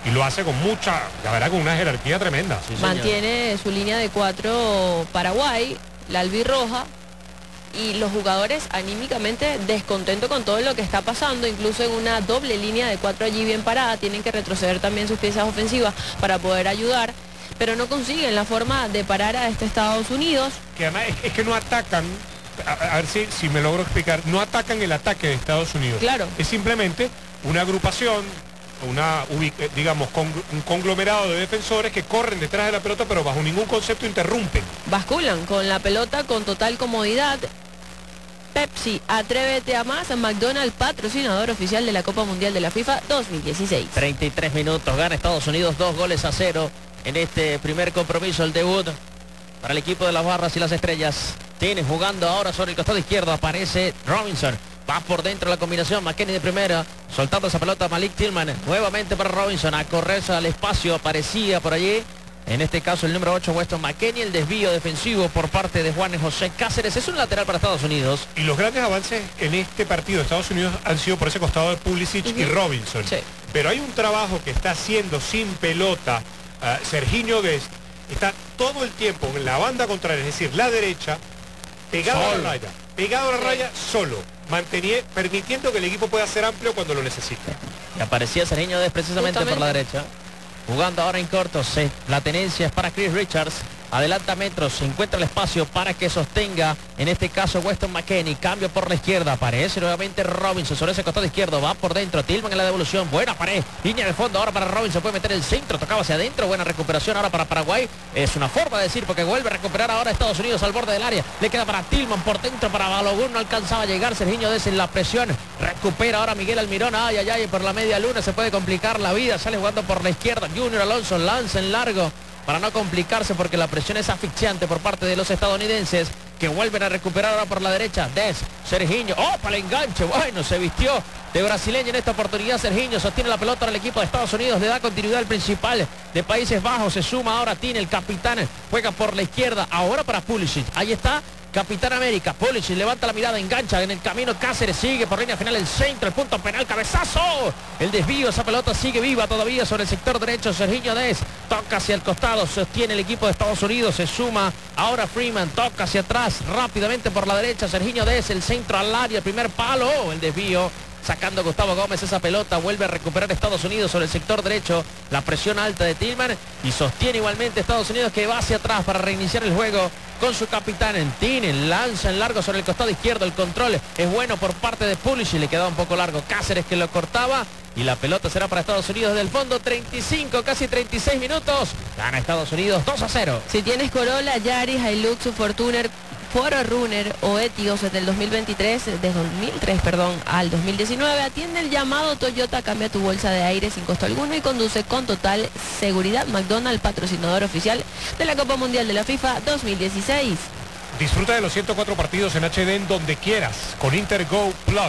y lo hace con mucha, la verdad, con una jerarquía tremenda. Sí, mantiene su línea de 4 Paraguay, la albirroja, y los jugadores anímicamente descontentos con todo lo que está pasando, incluso en una doble línea de 4 allí bien parada, tienen que retroceder también sus piezas ofensivas para poder ayudar, pero no consiguen la forma de parar a este Estados Unidos. Que además es que no atacan, a ver si me logro explicar, no atacan el ataque de Estados Unidos. Claro. Es simplemente una agrupación, digamos, un conglomerado de defensores que corren detrás de la pelota, pero bajo ningún concepto interrumpen. Basculan con la pelota con total comodidad. Pepsi, atrévete a más. McDonald's, patrocinador oficial de la Copa Mundial de la FIFA 2016. 33 minutos, gana Estados Unidos 2-0 en este primer compromiso, el debut para el equipo de las Barras y las Estrellas. Tiene jugando ahora sobre el costado izquierdo, aparece Robinson. Va por dentro la combinación, McKennie de primera, soltando esa pelota Malik Tillman, nuevamente para Robinson, a correrse al espacio, aparecía por allí. En este caso el número 8, Weston McKennie, el desvío defensivo por parte de Juan José Cáceres. Es un lateral para Estados Unidos. Y los grandes avances en este partido de Estados Unidos han sido por ese costado de Pulisic y Robinson. Sí. Pero hay un trabajo que está haciendo sin pelota Serginho Dest. Está todo el tiempo en la banda contraria, es decir, la derecha, pegado a la raya. Pegado a la raya solo, permitiendo que el equipo pueda ser amplio cuando lo necesita. Y aparecía Serginho Dest precisamente por la derecha. Jugando ahora en corto, la tenencia es para Chris Richards. Adelanta metros, se encuentra el espacio para que sostenga, en este caso Weston McKennie. Cambio por la izquierda, aparece nuevamente Robinson sobre ese costado izquierdo, va por dentro, Tillman en la devolución, buena pared, línea de fondo ahora para Robinson, puede meter el centro, tocaba hacia adentro, buena recuperación ahora para Paraguay. Es una forma de decir, porque vuelve a recuperar ahora Estados Unidos al borde del área, le queda para Tillman por dentro, para Balogun, no alcanzaba a llegar Serginho Dest en la presión, recupera ahora Miguel Almirón, ay, ay, ay, por la media luna se puede complicar la vida, sale jugando por la izquierda, Junior Alonso lanza en largo, para no complicarse porque la presión es asfixiante por parte de los estadounidenses, que vuelven a recuperar ahora por la derecha. Dest, Serginho, ¡oh, para el enganche! Bueno, se vistió de brasileño en esta oportunidad. Serginho sostiene la pelota al equipo de Estados Unidos, le da continuidad al principal de Países Bajos, se suma ahora Tine, el capitán, juega por la izquierda, ahora para Pulisic, ahí está Capitán América, Pulisic levanta la mirada, engancha en el camino, Cáceres sigue por línea final, el centro, el punto penal, cabezazo, el desvío, esa pelota sigue viva todavía sobre el sector derecho, Serginho Dest, toca hacia el costado, sostiene el equipo de Estados Unidos, se suma ahora Freeman, toca hacia atrás, rápidamente por la derecha, Serginho Dest, el centro al área, el primer palo, el desvío, sacando Gustavo Gómez esa pelota, vuelve a recuperar Estados Unidos sobre el sector derecho, la presión alta de Tillman y sostiene igualmente Estados Unidos, que va hacia atrás para reiniciar el juego con su capitán en Tine, lanza en largo sobre el costado izquierdo, el control es bueno por parte de Pulisic, le quedaba un poco largo Cáceres que lo cortaba y la pelota será para Estados Unidos desde el fondo. 35, casi 36 minutos, gana Estados Unidos 2-0. Si tienes Corolla, Yaris, Hilux, Fortuner, Forerunner o Etios desde el 2023, desde 2003, al 2019, atiende el llamado Toyota, cambia tu bolsa de aire sin costo alguno y conduce con total seguridad. McDonald's, patrocinador oficial de la Copa Mundial de la FIFA 2016. Disfruta de los 104 partidos en HD en donde quieras, con Intergo Plus.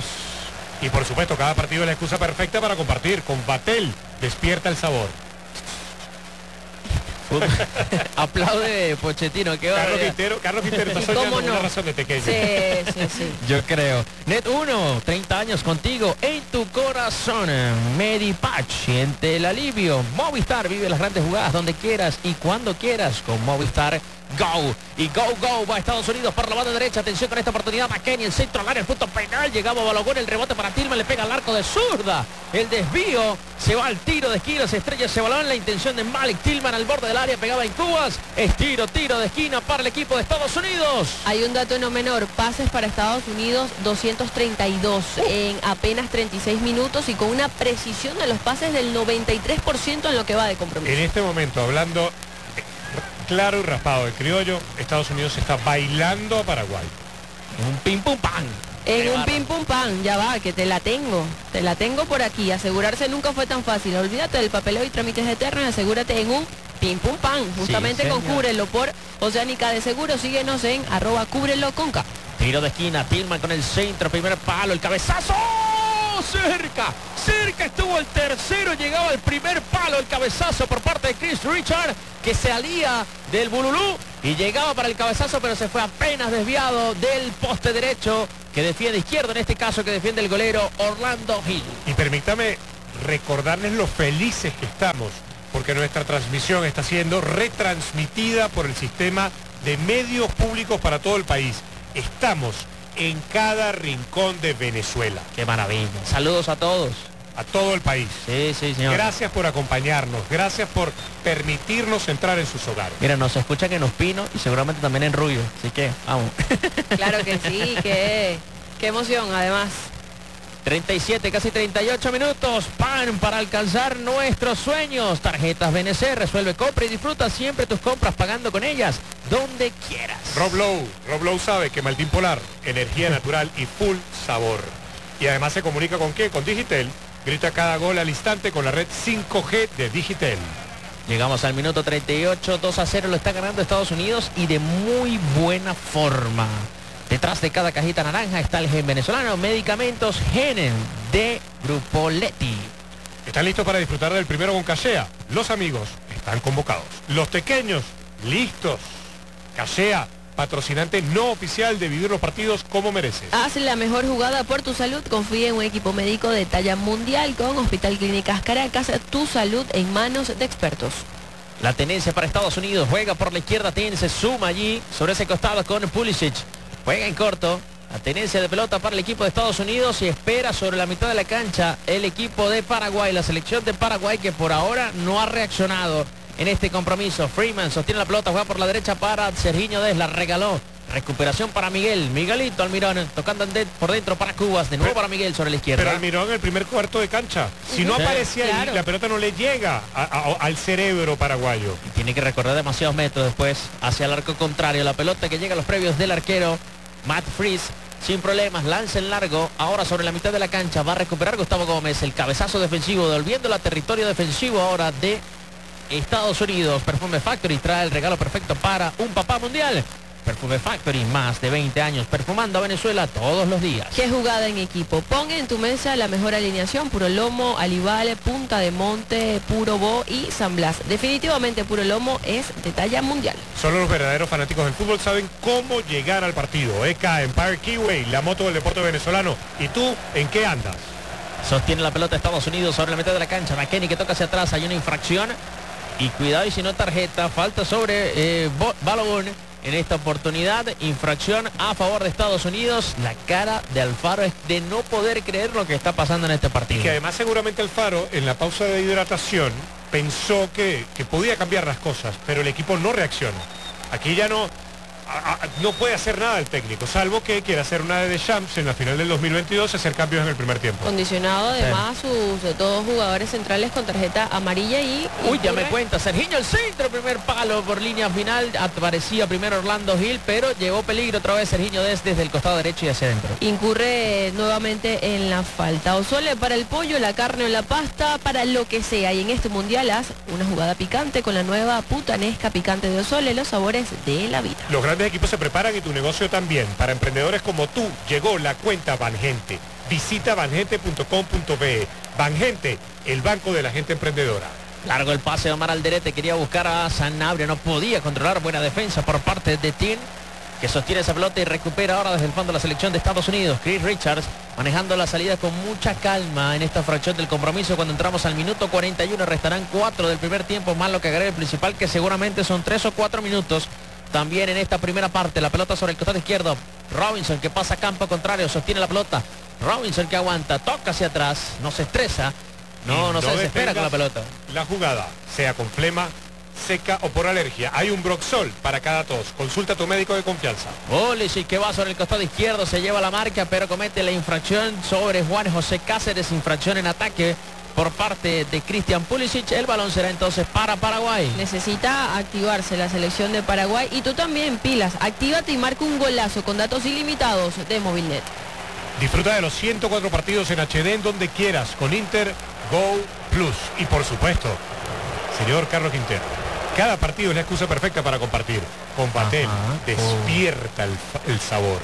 Y por supuesto, cada partido es la excusa perfecta para compartir. Con Batel, despierta el sabor. Aplaude Pochettino, que Carlos Quintero está soñando por una razón de pequeño. Sí. Yo creo. Net 1, 30 años contigo en tu corazón. Medipatch, siente el alivio. Movistar, vive las grandes jugadas donde quieras y cuando quieras con Movistar Go. Y go va a Estados Unidos por la banda derecha. Atención con esta oportunidad, McKennie, el centro al área, el punto penal, llegaba Balogun, el rebote para Tillman, le pega al arco de zurda, el desvío, se va al tiro de esquina, se estrella ese balón, la intención de Malik Tillman al borde del área, pegaba en Cubas, es tiro de esquina para el equipo de Estados Unidos. Hay un dato no menor, pases para Estados Unidos 232 en apenas 36 minutos y con una precisión de los pases del 93% en lo que va de compromiso. En este momento, hablando claro y raspado de criollo, Estados Unidos está bailando a Paraguay. Un pim pum pan. En un pim pum pan, ya va, que te la tengo por aquí. Asegurarse nunca fue tan fácil. Olvídate del papeleo y trámites eternos y asegúrate en un pim pum pan. Justamente sí, con Cúbrelo por Oceánica de Seguros. Síguenos en @Cúbrelo con K. Tiro de esquina, Tillman con el centro, primer palo, el cabezazo. Cerca estuvo el tercero, llegaba el primer palo, el cabezazo por parte de Chris Richard, que se alía del Bululú y llegaba para el cabezazo, pero se fue apenas desviado del poste derecho, que defiende izquierdo en este caso, que defiende el golero Orlando Hill. Y permítame recordarles lo felices que estamos, porque nuestra transmisión está siendo retransmitida por el sistema de medios públicos para todo el país. Estamos en cada rincón de Venezuela. Qué maravilla. Saludos a todos. A todo el país. Sí, sí, señor. Gracias por acompañarnos, gracias por permitirnos entrar en sus hogares. Mira, nos escuchan en Ospino y seguramente también en Rubio, así que vamos. Claro que sí, qué emoción además. 37, casi 38 minutos, pan para alcanzar nuestros sueños. Tarjetas BNC, resuelve, compra y disfruta siempre tus compras pagando con ellas, donde quieras. Rob Lowe sabe que Maltín Polar, energía natural y full sabor. Y además se comunica con ¿qué? Con Digitel. Grita cada gol al instante con la red 5G de Digitel. Llegamos al minuto 38, 2-0 lo está ganando Estados Unidos y de muy buena forma. Detrás de cada cajita naranja está el gen venezolano, medicamentos Genen de Grupo Leti. ¿Están listos para disfrutar del primero con Cachea? Los amigos están convocados. Los pequeños, listos. Cachea, patrocinante no oficial de vivir los partidos como mereces. Haz la mejor jugada por tu salud, confía en un equipo médico de talla mundial con Hospital Clínicas Caracas, tu salud en manos de expertos. La tenencia para Estados Unidos, juega por la izquierda, se suma allí sobre ese costado con Pulisic. Juega en corto, la tenencia de pelota para el equipo de Estados Unidos y espera sobre la mitad de la cancha el equipo de Paraguay, la selección de Paraguay que por ahora no ha reaccionado en este compromiso. Freeman sostiene la pelota, juega por la derecha para Sergiño Dest, la regaló. Recuperación para Miguel, Miguelito Almirón, tocando por dentro para Cubas, de nuevo para Miguel sobre la izquierda. Pero Almirón en el primer cuarto de cancha, si no aparece ahí, claro, la pelota no le llega al cerebro paraguayo. Y tiene que recorrer demasiados metros después hacia el arco contrario, la pelota que llega a los previos del arquero Matt Fries, sin problemas, lanza en largo, ahora sobre la mitad de la cancha, va a recuperar Gustavo Gómez, el cabezazo defensivo, devolviendo a territorio defensivo ahora de Estados Unidos. Perfume Factory trae el regalo perfecto para un papá mundial. Perfume Factory, más de 20 años perfumando a Venezuela todos los días. Qué jugada en equipo. Pon en tu mesa la mejor alineación: Puro Lomo, Alibale, Punta de Monte, Puro Bo y San Blas. Definitivamente Puro Lomo es de talla mundial. Solo los verdaderos fanáticos del fútbol saben cómo llegar al partido. ECA Empire Keyway, la moto del deporte venezolano. ¿Y tú en qué andas? Sostiene la pelota Estados Unidos sobre la mitad de la cancha. McKennie que toca hacia atrás, hay una infracción. Y cuidado y si no tarjeta, falta sobre Balogun. En esta oportunidad, infracción a favor de Estados Unidos. La cara de Alfaro es de no poder creer lo que está pasando en este partido. Y que además seguramente Alfaro, en la pausa de hidratación, pensó que podía cambiar las cosas, pero el equipo no reacciona. Aquí ya no puede hacer nada el técnico, salvo que quiera hacer una de Deschamps en la final del 2022, hacer cambios en el primer tiempo. Condicionado además sus dos jugadores centrales con tarjeta amarilla y... Uy, ya me cuenta, Sergiño el centro, primer palo por línea final, aparecía primero Orlando Gil, pero llegó peligro otra vez Sergiño desde el costado derecho y hacia adentro. Incurre nuevamente en la falta. Osole para el pollo, la carne o la pasta, para lo que sea. Y en este mundial haz una jugada picante con la nueva putanesca picante de Osole, los sabores de la vida. Los grandes equipos se preparan y tu negocio también. Para emprendedores como tú, llegó la cuenta Bangente. Visita bangente.com.be. Bangente, el banco de la gente emprendedora. Largo el pase de Omar Alderete, quería buscar a Sanabria, no podía controlar, buena defensa por parte de Tin, que sostiene esa pelota y recupera ahora desde el fondo la selección de Estados Unidos. Chris Richards manejando la salida con mucha calma en esta fracción del compromiso. Cuando entramos al minuto 41, restarán 4 del primer tiempo, más lo que agrega el principal, que seguramente son 3 o 4 minutos. También en esta primera parte, la pelota sobre el costado izquierdo. Robinson que pasa a campo contrario, sostiene la pelota. Robinson que aguanta, toca hacia atrás, no se estresa, no se desespera con la pelota. La jugada, sea con flema, seca o por alergia, hay un Broxol para cada tos. Consulta a tu médico de confianza. Pulisic que va sobre el costado izquierdo, se lleva la marca, pero comete la infracción sobre Juan José Cáceres, infracción en ataque por parte de Christian Pulisic. El balón será entonces para Paraguay. Necesita activarse la selección de Paraguay y tú también, pilas, actívate y marca un golazo con datos ilimitados de Movilnet. Disfruta de los 104 partidos en HD en donde quieras con Inter Go Plus. Y por supuesto, señor Carlos Quintero, cada partido es la excusa perfecta para compartir. Con Patel, despierta el sabor.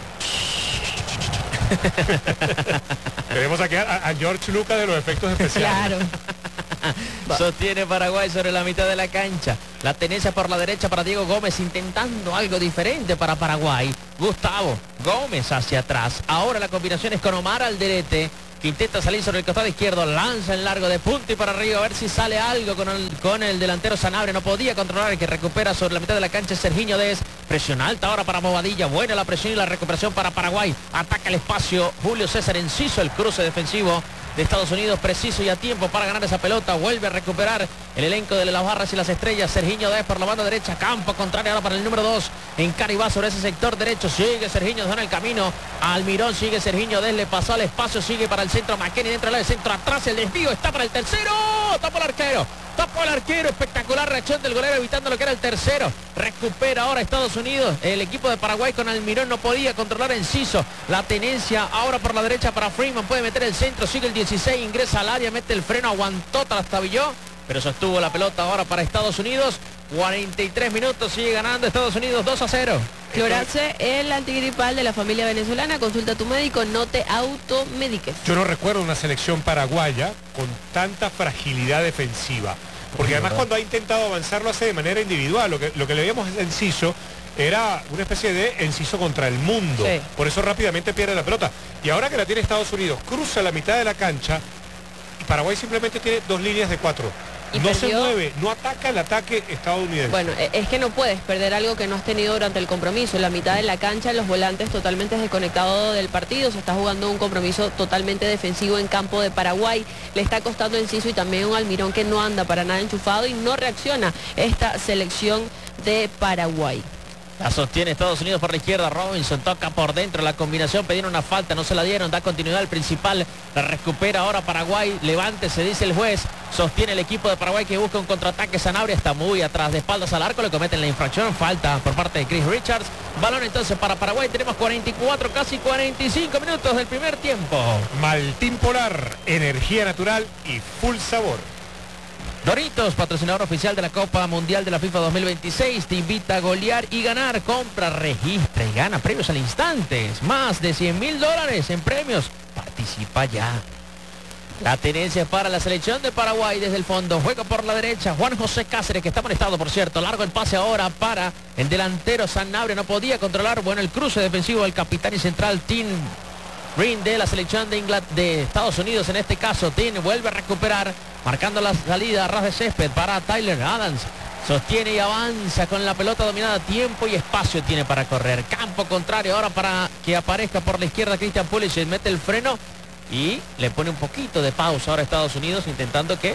Queremos sacar a George Lucas de los efectos especiales. Claro. Sostiene Paraguay sobre la mitad de la cancha. La tenencia por la derecha para Diego Gómez, intentando algo diferente para Paraguay. Gustavo Gómez hacia atrás. Ahora la combinación es con Omar Alderete. que intenta salir sobre el costado izquierdo, lanza en largo de punta y para arriba, a ver si sale algo con el delantero Sanabria. No podía controlar, el que recupera sobre la mitad de la cancha es Sergiño Dest. Presión alta ahora para Bobadilla, buena la presión y la recuperación para Paraguay. Ataca el espacio Julio César Enciso, el cruce defensivo de Estados Unidos, preciso y a tiempo para ganar esa pelota. Vuelve a recuperar el elenco de las barras y las estrellas. Sergiño Dest por la banda derecha, campo contrario ahora para el número 2. En Caribá sobre ese sector derecho, sigue Sergiño Dest en el camino. Almirón sigue Sergiño Dest, le pasó al espacio, sigue para el centro. McKennie dentro del centro, atrás el desvío, está para el tercero. Tapó el arquero, espectacular reacción del golero evitando lo que era el tercero. Recupera ahora Estados Unidos, el equipo de Paraguay con Almirón no podía controlar Enciso. La tenencia ahora por la derecha para Freeman, puede meter el centro, sigue el 16, ingresa al área, mete el freno, aguantó, trastabilló, pero sostuvo la pelota ahora para Estados Unidos. 43 minutos, sigue ganando Estados Unidos 2-0. Clorace, el antigripal de la familia venezolana. Consulta a tu médico, no te automediques. Yo no recuerdo una selección paraguaya con tanta fragilidad defensiva. Porque además cuando ha intentado avanzar lo hace de manera individual. Lo que le veíamos a Enciso era una especie de Enciso contra el mundo. Sí. Por eso rápidamente pierde la pelota. Y ahora que la tiene Estados Unidos, cruza la mitad de la cancha y Paraguay simplemente tiene 2 líneas de 4. Y no se mueve, no ataca el ataque estadounidense. Bueno, es que no puedes perder algo que no has tenido durante el compromiso. En la mitad de la cancha, los volantes totalmente desconectados del partido. Se está jugando un compromiso totalmente defensivo en campo de Paraguay. Le está costando Enciso y también un Almirón que no anda para nada enchufado y no reacciona esta selección de Paraguay. La sostiene Estados Unidos por la izquierda, Robinson toca por dentro, la combinación, pedieron una falta, no se la dieron, da continuidad al principal, la recupera ahora Paraguay, levante, se dice el juez, sostiene el equipo de Paraguay que busca un contraataque. Sanabria está muy atrás, de espaldas al arco, le cometen la infracción, falta por parte de Chris Richards. Balón entonces para Paraguay, tenemos 44, casi 45 minutos del primer tiempo. Maltín Polar, energía natural y full sabor. Doritos, patrocinador oficial de la Copa Mundial de la FIFA 2026, te invita a golear y ganar. Compra, registra y gana premios al instante. Más de $100.000 en premios. Participa ya. La tenencia para la selección de Paraguay desde el fondo. Juega por la derecha Juan José Cáceres, que está molestado, por cierto. Largo el pase ahora para el delantero Sanabria. No podía controlar. Bueno, el cruce defensivo del capitán y central Tim Green de la selección de Estados Unidos. En este caso, Tim vuelve a recuperar, marcando la salida a ras de césped para Tyler Adams. Sostiene y avanza con la pelota dominada. Tiempo y espacio tiene para correr. Campo contrario ahora para que aparezca por la izquierda Christian Pulisic. Mete el freno y le pone un poquito de pausa ahora a Estados Unidos, intentando que...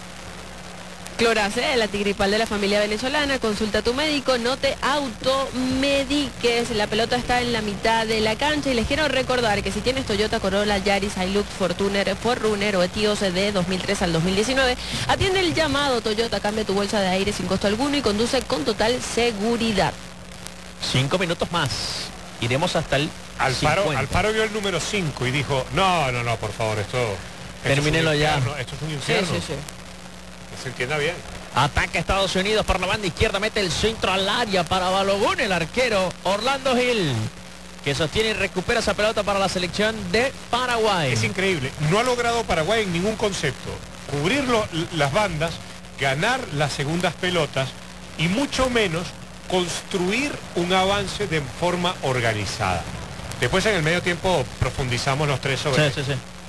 Clorace, el antigripal de la familia venezolana. Consulta a tu médico, no te automediques. La pelota está en la mitad de la cancha y les quiero recordar que si tienes Toyota Corolla, Yaris, Hilux, Fortuner, 4Runner o Etios de 2003 al 2019, atiende el llamado Toyota, cambia tu bolsa de aire sin costo alguno y conduce con total seguridad. 5 minutos más. Iremos hasta el Alfaro vio el número 5 y dijo, no, por favor, esto termínelo ya. Esto es un infierno. Sí. Se entienda bien. Ataca Estados Unidos por la banda izquierda, mete el centro al área para Balogun, el arquero Orlando Gil, que sostiene y recupera esa pelota para la selección de Paraguay. Es increíble, no ha logrado Paraguay en ningún concepto cubrir las bandas, ganar las segundas pelotas y mucho menos construir un avance de forma organizada. Después en el medio tiempo profundizamos los tres sobre sí.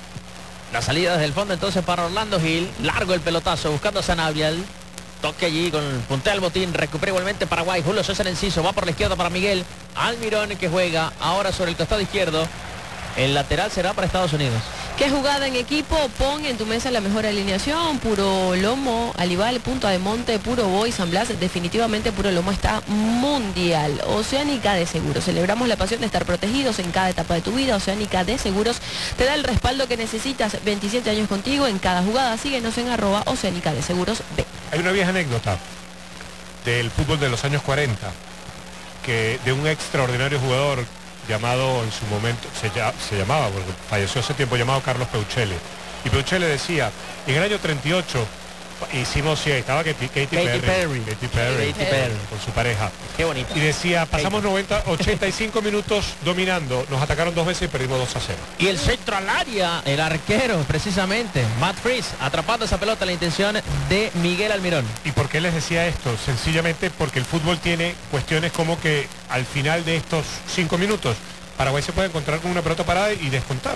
La salida desde el fondo entonces para Orlando Gil. Largo el pelotazo buscando a Sanabria. Toque allí con puntea al botín. Recupera igualmente Paraguay. Julio César Enciso va por la izquierda para Miguel Almirón, que juega ahora sobre el costado izquierdo. El lateral será para Estados Unidos. ¿Qué jugada en equipo? Pon en tu mesa la mejor alineación. Puro Lomo, Alival, Punta de Monte, Puro Boy, San Blas. Definitivamente Puro Lomo está mundial. Oceánica de Seguros. Celebramos la pasión de estar protegidos en cada etapa de tu vida. Oceánica de Seguros te da el respaldo que necesitas. 27 años contigo en cada jugada. Síguenos en @Oceánica de Seguros B. Hay una vieja anécdota del fútbol de los años 40, que de un extraordinario jugador llamado en su momento, se llamaba, porque falleció hace tiempo, llamado Carlos Peuchele. Y Peuchele decía, en el año 38 hicimos, sí, estaba Katy Perry con su pareja. Qué bonito. Y decía, pasamos 85 minutos dominando, nos atacaron 2 veces y perdimos 2-0. Y el centro al área, el arquero, precisamente, Matt Freese, atrapando esa pelota, la intención de Miguel Almirón. ¿Y por qué les decía esto? Sencillamente porque el fútbol tiene cuestiones como que al final de estos 5 minutos, Paraguay se puede encontrar con una pelota parada y descontar.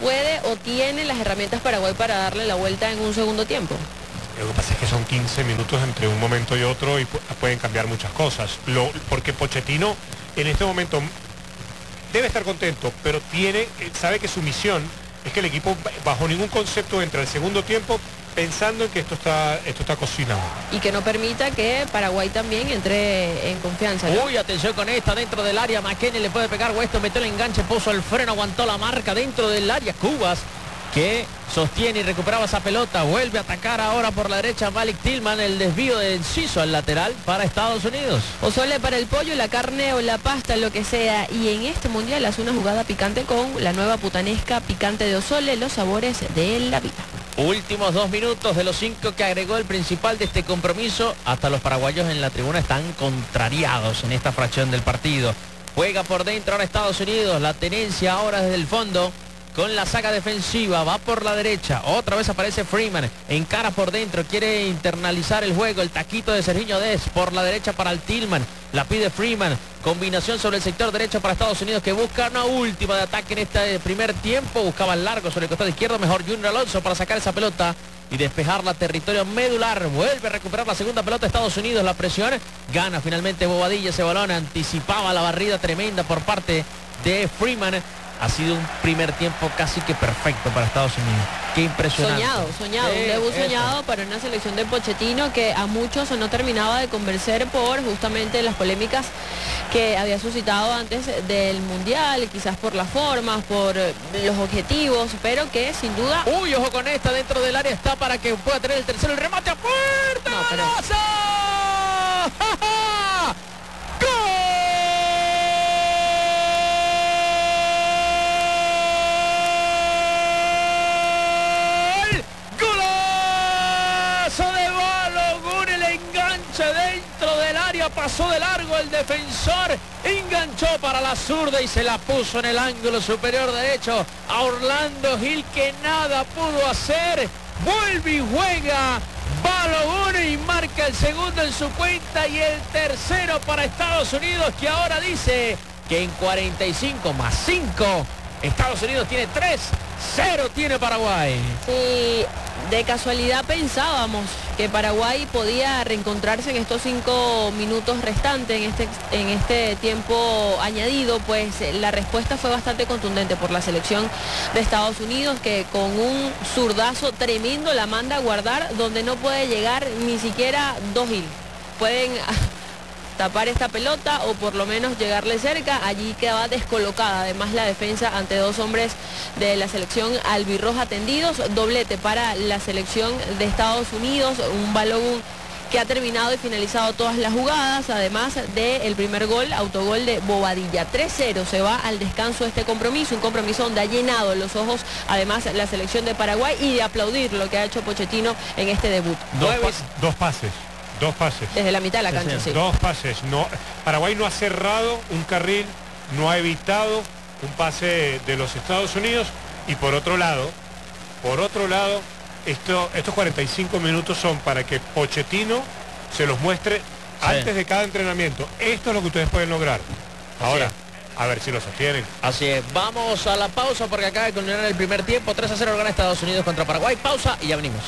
puede o tiene las herramientas Paraguay para darle la vuelta en un segundo tiempo? Lo que pasa es que son 15 minutos entre un momento y otro y pueden cambiar muchas cosas. Porque Pochettino en este momento debe estar contento, pero sabe que su misión es que el equipo bajo ningún concepto entre al segundo tiempo pensando en que esto está cocinado. Y que no permita que Paraguay también entre en confianza, ¿no? Uy, atención con esta, dentro del área, McKennie le puede pegar, Weston metió el enganche, puso el freno, aguantó la marca dentro del área, Cubas, que sostiene y recuperaba esa pelota, vuelve a atacar ahora por la derecha Malik Tillman, el desvío de Enciso al lateral para Estados Unidos. Pozole para el pollo, la carne o la pasta, lo que sea, y en este mundial hace una jugada picante con la nueva putanesca picante de Osole, los sabores de la vida. Últimos 2 minutos de los 5 que agregó el principal de este compromiso. Hasta los paraguayos en la tribuna están contrariados en esta fracción del partido. Juega por dentro ahora Estados Unidos, la tenencia ahora desde el fondo con la saga defensiva, va por la derecha, otra vez aparece Freeman, encara por dentro, quiere internalizar el juego, el taquito de Sergiño Dest por la derecha para el Tillman, la pide Freeman, combinación sobre el sector derecho para Estados Unidos que busca una última de ataque en este primer tiempo, buscaba el largo sobre el costado izquierdo, mejor Junior Alonso para sacar esa pelota y despejarla territorio medular, vuelve a recuperar la segunda pelota Estados Unidos, la presión, gana finalmente Bobadilla ese balón, anticipaba la barrida tremenda por parte de Freeman. Ha sido un primer tiempo casi que perfecto para Estados Unidos. Qué impresionante. Soñado, un debut soñado para una selección de Pochettino que a muchos no terminaba de convencer por justamente las polémicas que había suscitado antes del Mundial, quizás por las formas, por los objetivos, pero que sin duda... Uy, ojo con esta, dentro del área está para que pueda tener el tercero, el remate a puerta. No, pero... Dentro del área pasó de largo el defensor, enganchó para la zurda y se la puso en el ángulo superior derecho a Orlando Gil, que nada pudo hacer. Vuelve y juega Balogun y marca el segundo en su cuenta y el tercero para Estados Unidos, que ahora dice que en 45 más 5 Estados Unidos tiene 3-0 tiene Paraguay. Sí, de casualidad pensábamos que Paraguay podía reencontrarse en estos 5 minutos restantes, en este tiempo añadido, pues la respuesta fue bastante contundente por la selección de Estados Unidos, que con un zurdazo tremendo la manda a guardar donde no puede llegar ni siquiera 2 Gil. Pueden tapar esta pelota o por lo menos llegarle cerca, allí quedaba descolocada además la defensa ante 2 hombres de la selección albirroja tendidos, doblete para la selección de Estados Unidos, un Balogun que ha terminado y finalizado todas las jugadas, además del primer gol, autogol de Bobadilla. 3-0 se va al descanso de este compromiso, un compromiso donde ha llenado los ojos además la selección de Paraguay y de aplaudir lo que ha hecho Pochettino en este debut. Dos pases. Desde la mitad de la cancha, sí. 2 pases. No, Paraguay no ha cerrado un carril, no ha evitado un pase de los Estados Unidos y por otro lado, estos 45 minutos son para que Pochettino se los muestre antes de cada entrenamiento. Esto es lo que ustedes pueden lograr. Ahora, a ver si lo sostienen. Así es, vamos a la pausa porque acaba de culminar el primer tiempo. 3-0 gana Estados Unidos contra Paraguay. Pausa y ya venimos.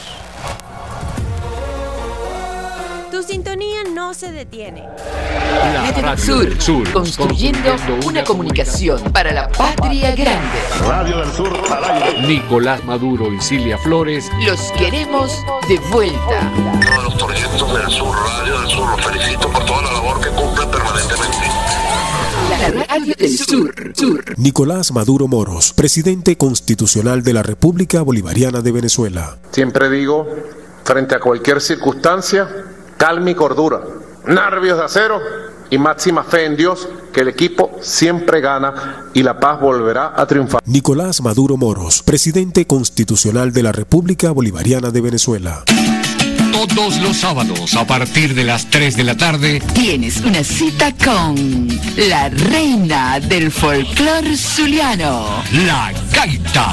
Tu sintonía no se detiene. La Radio del Sur, construyendo una comunicación para la patria grande. Radio del Sur al aire. Nicolás Maduro y Silvia Flores. Los queremos de vuelta. Todos los torcientos del Sur, Radio del Sur, los felicito por toda la labor que cumplen permanentemente. La Radio del Sur. Nicolás Maduro Moros, presidente constitucional de la República Bolivariana de Venezuela. Siempre digo, frente a cualquier circunstancia, calma y cordura, nervios de acero y máxima fe en Dios, que el equipo siempre gana y la paz volverá a triunfar. Nicolás Maduro Moros, presidente constitucional de la República Bolivariana de Venezuela. Todos los sábados a partir de las 3 de la tarde tienes una cita con la reina del folclor zuliano, La Gaita.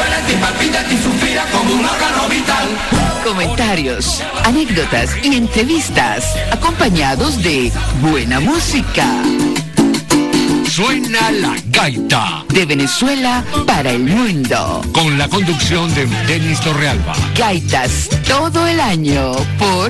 Comentarios, anécdotas y entrevistas acompañados de buena música. Suena la gaita. De Venezuela para el mundo. Con la conducción de Denis Torrealba. Gaitas todo el año por